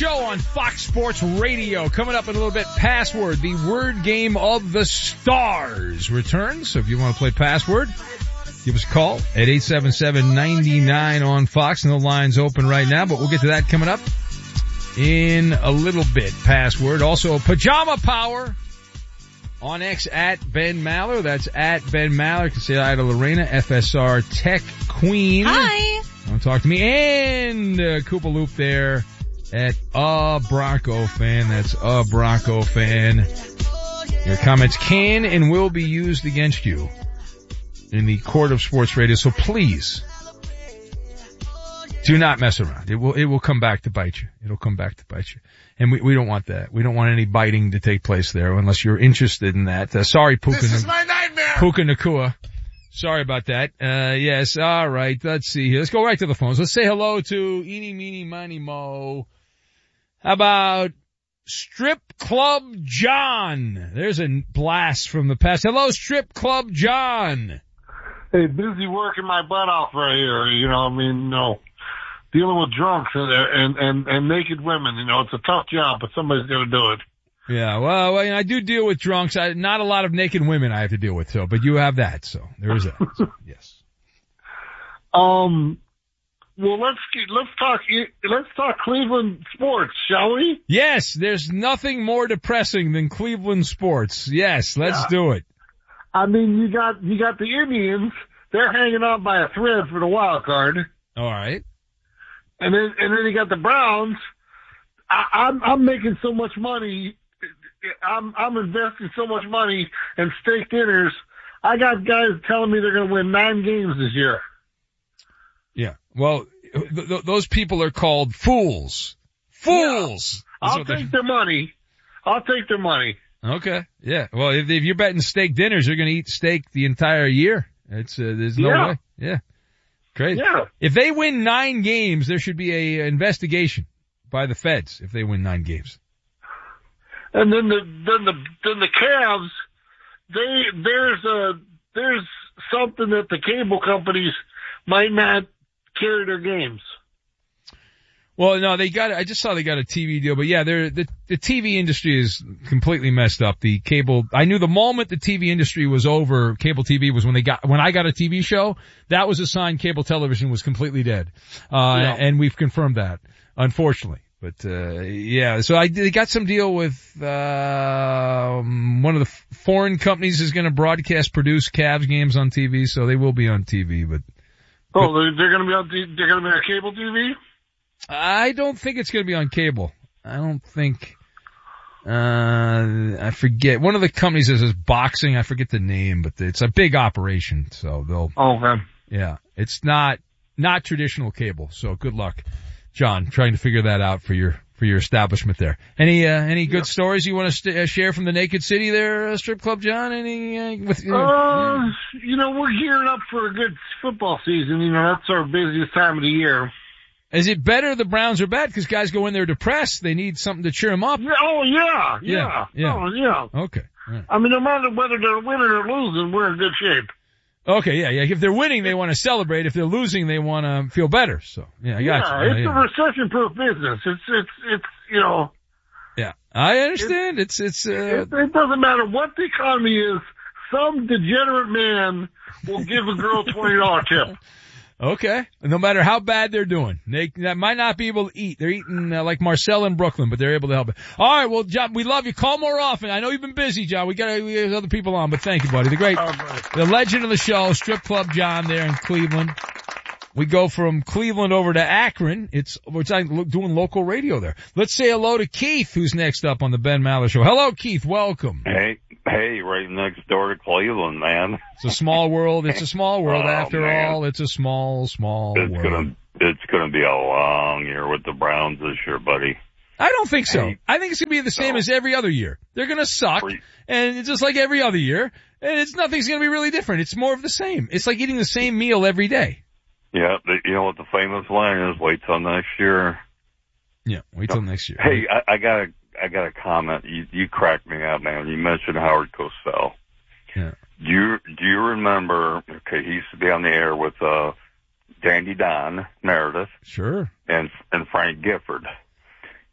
Show on Fox Sports Radio. Coming up in a little bit, Password, the word game of the stars returns. So if you want to play Password, give us a call at 877-99 on Fox, and the line's open right now, but we'll get to that coming up in a little bit. Password. Also, Pajama Power on X at Ben Maller. That's at Ben Maller. You can say hi to Lorena, FSR Tech Queen. Hi. Want to talk to me? And Koopa Loop there at a Bronco fan. That's a Bronco fan. Your comments can and will be used against you in the court of sports radio. So please do not mess around. It will come back to bite you. It'll come back to bite you. And we don't want that. We don't want any biting to take place there unless you're interested in that. Sorry, Puka. This is my nightmare. Puka Nakua. Sorry about that. Yes. All right. Let's see here. Let's go right to the phones. Let's say hello to Eeny, Meeny, Miny, Mo. How about Strip Club John? There's a blast from the past. Hello, Strip Club John. Hey, busy working my butt off right here. Dealing with drunks and naked women. It's a tough job, but somebody's got to do it. Yeah, well, I do deal with drunks. Not a lot of naked women I have to deal with, so, but you have that, so there is that. So, yes. Well, let's talk Cleveland sports, shall we? Yes, there's nothing more depressing than Cleveland sports. Yes, let's do it. I mean, you got the Indians. They're hanging on by a thread for the wild card. All right. And then you got the Browns. I'm making so much money. I'm investing so much money in steak dinners. I got guys telling me they're going to win 9 games this year. Yeah. Well, those people are called fools. Fools. Yeah. I'll take their money. Okay. Yeah. Well, if you're betting steak dinners, you're going to eat steak the entire year. There's no way. Yeah. Crazy. Yeah. If they win 9 games, there should be a investigation by the feds if they win 9 games. And then the Cavs, there's something that the cable companies might not carry their games. Well, no, I just saw they got a TV deal, but yeah, the TV industry is completely messed up. I knew the moment the TV industry was over, cable TV was when I got a TV show, that was a sign cable television was completely dead. And we've confirmed that, unfortunately. But, so they got some deal with, one of the foreign companies is going to produce Cavs games on TV, so they will be on TV, but. Oh, they're going to be on cable TV? I don't think it's going to be on cable. I don't think, I forget. One of the companies is boxing. I forget the name, but it's a big operation. So they'll. Oh, man. Yeah. It's not traditional cable. So good luck, John, trying to figure that out for your establishment there. Any good stories you want to share from the Naked City there, Strip Club John? We're gearing up for a good football season. That's our busiest time of the year. Is it better the Browns are bad? Because guys go in there depressed. They need something to cheer them up. Yeah, oh, yeah. Oh, yeah. Okay. Right. I mean, no matter whether they're winning or losing, we're in good shape. Okay, yeah. If they're winning, they want to celebrate. If they're losing, they want to feel better. So, yeah, I got you. It's a recession-proof business. It's Yeah, I understand. It doesn't matter what the economy is. Some degenerate man will give a girl $20 tip. Okay. No matter how bad they're doing. They might not be able to eat. They're eating like Marcel in Brooklyn, but they're able to help it. All right. Well, John, we love you. Call more often. I know you've been busy, John. We got other people on, but thank you, buddy. The legend of the show, Strip Club John there in Cleveland. We go from Cleveland over to Akron. We're doing local radio there. Let's say hello to Keith, who's next up on the Ben Maller Show. Hello, Keith. Welcome. Hey, right next door to Cleveland, man. It's a small world. It's a small world. After all, it's a small world. It's gonna be a long year with the Browns this year, buddy. I don't think so. I think it's gonna be the same as every other year. They're gonna suck, and it's just like every other year, and nothing's gonna be really different. It's more of the same. It's like eating the same meal every day. Yeah, you know what the famous line is? Wait till next year. Yeah, wait till next year. Hey, I got a comment. You cracked me up, man. You mentioned Howard Cosell. Yeah. Do you remember? Okay, he used to be on the air with Dandy Don Meredith. Sure. And Frank Gifford.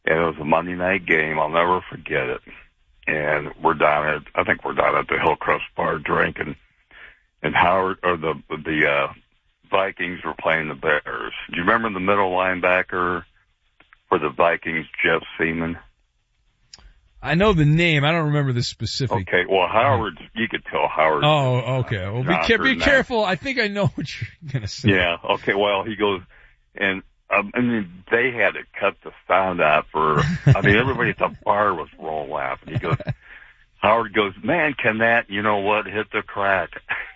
And it was a Monday night game. I'll never forget it. And I think we're down at the Hillcrest Bar drinking. And the Vikings were playing the Bears. Do you remember the middle linebacker for the Vikings, Jeff Seaman? I know the name. I don't remember the specific. Okay, well, Howard, you could tell Howard. Oh, okay. Well, be careful. I think I know what you're going to say. Yeah, okay, well, he goes, and they had to cut the sound out everybody at the bar was rolling laughing. He goes, Howard goes, man, can that, you know what, hit the crack.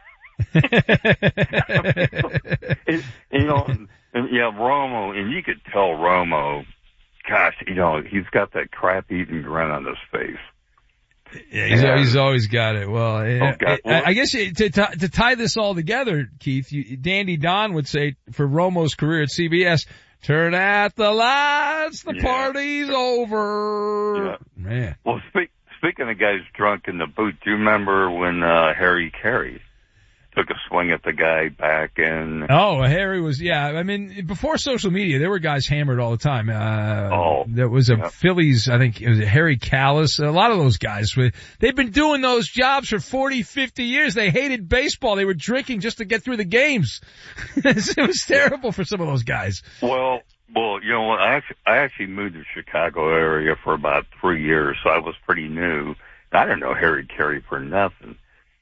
Romo, and you could tell Romo, gosh, he's got that crap-eating grin on his face. Yeah, he's always got it. Well, I guess to tie this all together, Keith, Dandy Don would say for Romo's career at CBS, turn out the lights, the party's over. Yeah. Man. Well, speaking of guys drunk in the booth, do you remember when Harry Carey took a swing at the guy back in... Oh, Harry was, before social media, there were guys hammered all the time. There was Phillies, I think it was Harry Callis, a lot of those guys. They've been doing those jobs for 40, 50 years. They hated baseball. They were drinking just to get through the games. It was terrible for some of those guys. Well, you know what? I actually moved to the Chicago area for about 3 years, so I was pretty new. I didn't know Harry Carey for nothing.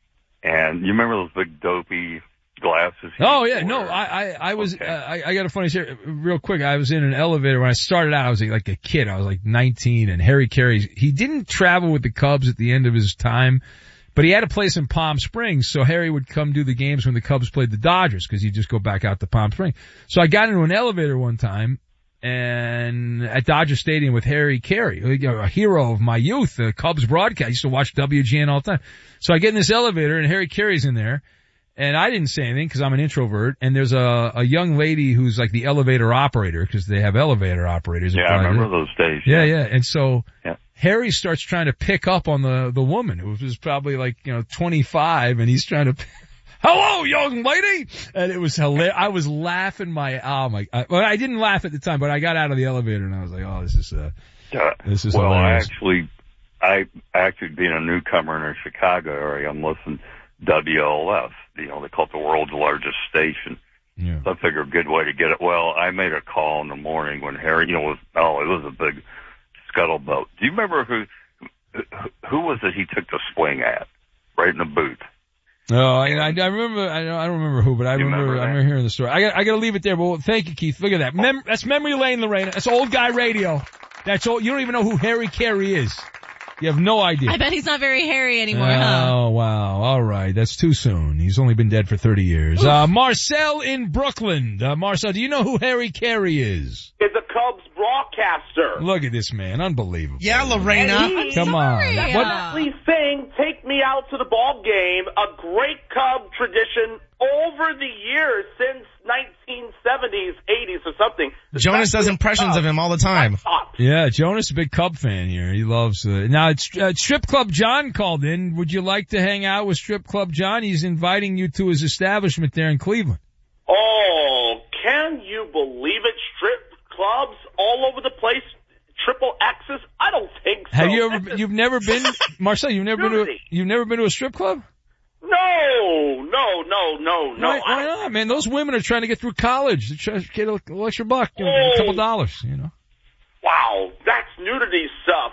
And you remember those big dopey glasses? Oh yeah, no, I was, okay. I got a funny story real quick. I was in an elevator when I started out. I was like a kid. I was like 19, and Harry Carey, he didn't travel with the Cubs at the end of his time, but he had a place in Palm Springs, so Harry would come do the games when the Cubs played the Dodgers, because he'd just go back out to Palm Springs. So I got into an elevator one time, and at Dodger Stadium with Harry Carey, a hero of my youth, the Cubs broadcast. I used to watch WGN all the time. So I get in this elevator and Harry Carey's in there, and I didn't say anything because I'm an introvert, and there's a young lady who's like the elevator operator, because they have elevator operators. Yeah, I remember those days. Yeah. And so Harry starts trying to pick up on the woman, who was probably 25, and he's trying to... Hello, young lady! And it was hilarious. I was laughing well, I didn't laugh at the time, but I got out of the elevator and I was like, oh, this is well, hilarious. I actually being a newcomer in the Chicago area, I'm listening to WLF. They call it the world's largest station. Yeah. So I figured a good way to get it. Well, I made a call in the morning when Harry, it was a big scuttlebutt. Do you remember who was it he took the swing at? Right in the booth. No, I remember. I don't remember who, but I remember hearing the story. I got to leave it there. But thank you, Keith. Look at that. That's memory lane, Lorena. That's old guy radio. That's all. You don't even know who Harry Carey is. You have no idea. I bet he's not very hairy anymore, huh? Oh, wow. All right. That's too soon. He's only been dead for 30 years. Marcel in Brooklyn. Marcel, do you know who Harry Carey is? Is a Cubs broadcaster. Look at this man. Unbelievable. Yeah, Lorena. Come on. Please sing Take Me Out to the Ball Game, a great Cub tradition over the years since 1970s, 80s or something. Jonas does impressions of him all the time. Yeah, Jonas is a big Cub fan here. He loves now it's Strip Club John called in. Would you like to hang out with Strip Club John? He's inviting you to his establishment there in Cleveland. Oh, can you believe it? Strip clubs all over the place. Triple X's? I don't think so. Have you've never been, Marcel, you've never been to a strip club? No. Why not, man? Those women are trying to get through college. They're trying to get a little extra buck, a couple dollars, Wow, that's nudity stuff.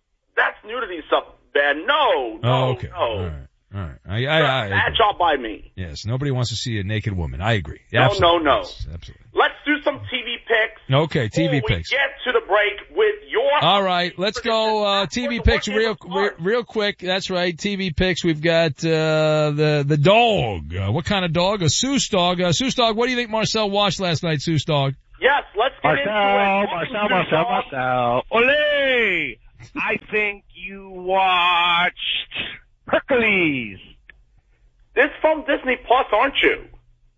Ben. No. Okay. All right. Bad job by me. Yes, nobody wants to see a naked woman. I agree. No. Yes, absolutely. Let's do some TV picks. Okay, TV picks. We get to the break with your... All right, let's go TV picks real quick. That's right, TV picks. We've got the dog. What kind of dog? A Seuss dog. Seuss dog, what do you think Marcel watched last night, Seuss dog? Yes, let's get into it. Marcel. Ole! I think you watched Hercules. This from Disney Plus, aren't you?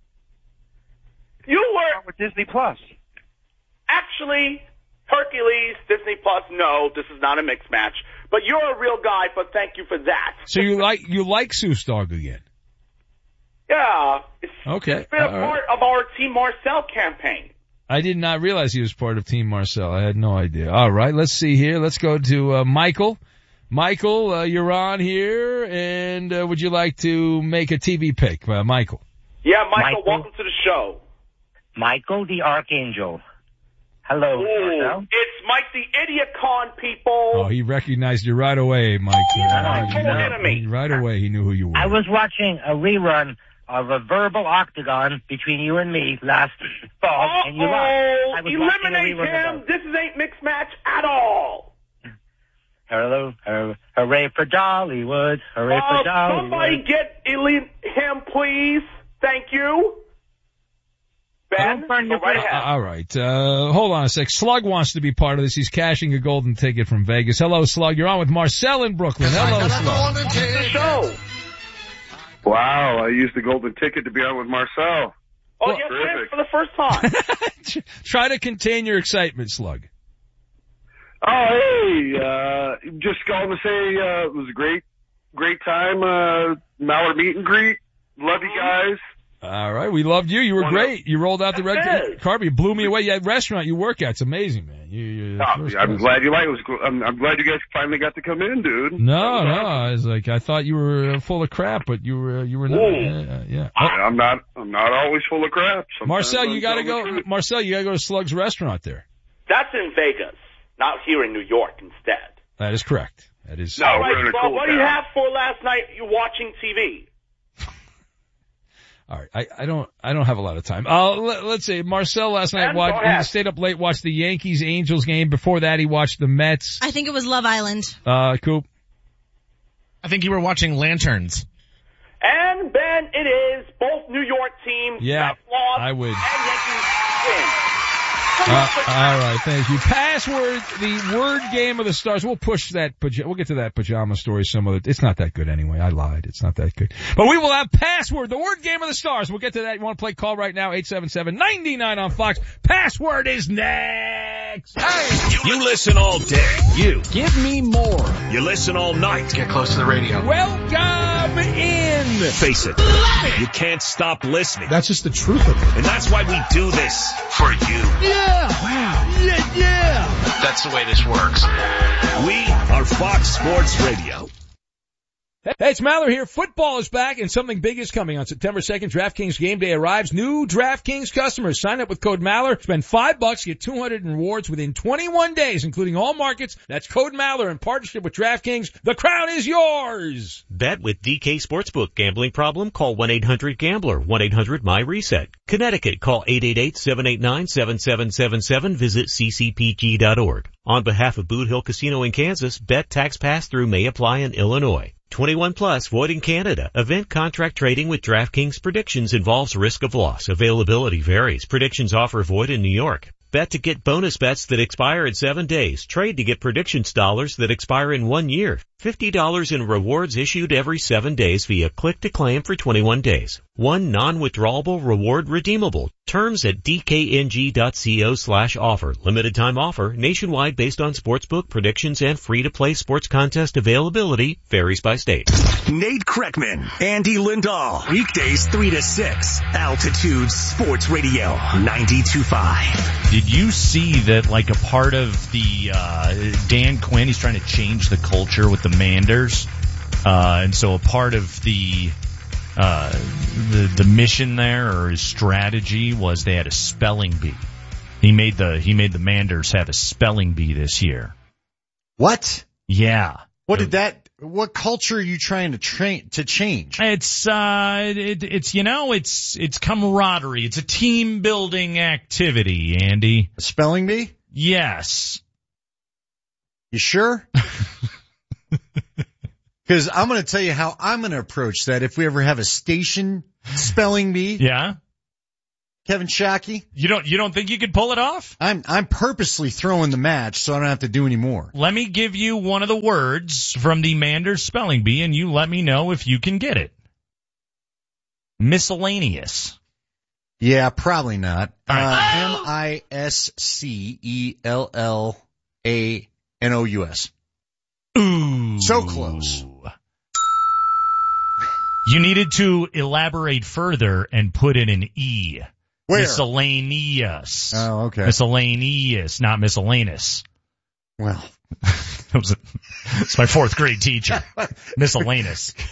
You were... with Disney Plus. Actually, Hercules, Disney Plus, no, this is not a mixed match. But you're a real guy, but thank you for that. So you like Seuss dog again? Yeah. Okay. It's been a part of our Team Marcel campaign. I did not realize he was part of Team Marcel. I had no idea. All right, let's see here. Let's go to Michael. Michael, you're on here, and would you like to make a TV pick, Michael? Yeah, Michael, welcome to the show. Michael the Archangel. Hello, Marcel. It's Mike the Idiot Con, people. Oh, he recognized you right away, Mike. Right away, he knew who you were. I was watching a rerun of a verbal octagon between you and me last fall, and you lost. I was eliminate him. This ain't mixed match at all. Hello, hooray for Dollywood, hooray for Dollywood. Somebody get him, please. Thank you. Ben, go right ahead. All right. Hold on a sec. Slug wants to be part of this. He's cashing a golden ticket from Vegas. Hello, Slug. You're on with Marcel in Brooklyn. Hello, Slug. Welcome to the show. Wow, I used the golden ticket to be on with Marcel. Oh, yes, man, for the first time. Try to contain your excitement, Slug. Oh, hey, just calling to say it was a great time. Mallard meet and greet. Love you guys. All right, we loved you. You were great. You rolled out the red carpet. You blew me away. You had a restaurant you work at. It's amazing, man. I'm glad you like it. I'm glad you guys finally got to come in, dude. No. I was like, I thought you were full of crap, but you were not. Yeah. I'm not always full of crap. Sometimes Marcel, you gotta go. Marcel, you gotta go to Slug's restaurant there. That's in Vegas, not here in New York instead. That is correct. That is. All right, Bob, what do you have for last night? You watching TV? All right, I don't have a lot of time. Let's see. Marcel last night he stayed up late, watched the Yankees-Angels game. Before that, he watched the Mets. I think it was Love Island. Coop. I think you were watching Lanterns. And Ben, it is both New York teams. Yeah, I would. And Yankees win. All right, thank you. Password, the word game of the stars. We'll push that. We'll get to that pajama story some other. It's not that good anyway. I lied. It's not that good. But we will have password, the word game of the stars. We'll get to that. You want to play? Call right now. 877-99 on Fox. Password is next. Hey, you listen all day. You give me more. You listen all night. Get close to the radio. Welcome in. Face it. You can't stop listening. That's just the truth of it. And that's why we do this for you. Yeah. Wow. Yeah. That's the way this works. We are Fox Sports Radio. Hey, it's Maller here. Football is back and something big is coming on September 2nd. DraftKings Game Day arrives. New DraftKings customers sign up with code Maller. Spend $5, get 200 in rewards within 21 days, including all markets. That's code Maller in partnership with DraftKings. The crown is yours. Bet with DK Sportsbook. Gambling problem? Call 1-800-GAMBLER. 1-800-MY-RESET. Connecticut. Call 888-789-7777. Visit ccpg.org. On behalf of Boot Hill Casino in Kansas, bet tax pass-through may apply in Illinois. 21 plus, void in Canada. Event contract trading with DraftKings predictions involves risk of loss. Availability varies. Predictions offer void in New York. Bet to get bonus bets that expire in 7 days. Trade to get predictions dollars that expire in 1 year. $50 in rewards issued every 7 days via click to claim for 21 days. One non-withdrawable reward redeemable. Terms at dkng.co/offer. Limited time offer. Nationwide based on sportsbook predictions and free-to-play sports contest availability. Varies by state. Nate Kreckman, Andy Lindahl. Weekdays 3 to 6. Altitude Sports Radio 92.5. Did you see that, like, a part of the Dan Quinn, he's trying to change the culture with the Manders, and so a part of the mission there, or his strategy, was they had a spelling bee. He made the Manders have a spelling bee this year. What? Yeah. What culture are you trying to change? It's camaraderie. It's a team building activity, Andy. A spelling bee? Yes. You sure? Because I'm going to tell you how I'm going to approach that if we ever have a station spelling bee. Yeah. Kevin Shockey. You don't think you could pull it off? I'm purposely throwing the match so I don't have to do any more. Let me give you one of the words from the Manders spelling bee, and you let me know if you can get it. Miscellaneous. Yeah, probably not. Right. MISCELLANOUS. Ooh. So close. You needed to elaborate further and put in an E. Where? Miscellaneous. Oh, okay. Miscellaneous, not miscellaneous. Well, It's my fourth grade teacher. Miscellaneous.